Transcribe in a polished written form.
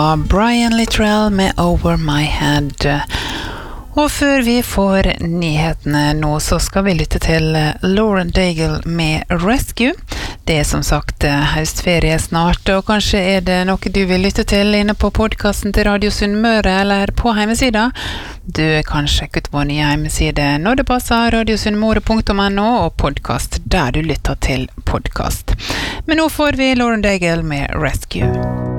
Brian Littrell med Over My Head. Og før vi får nyhetene nå, så skal vi lytte til Lauren Daigle med Rescue. Det som sagt høstferie snart, og kanskje det noe du vil lytte til inne på podcasten til Radio Sunnmøre eller på hjemmesida. Du kan sjekke ut vår nye hjemmeside når det passer, radiosunnmøre.no og podcast der du lytter til podcast. Men nå får vi Lauren Daigle med Rescue.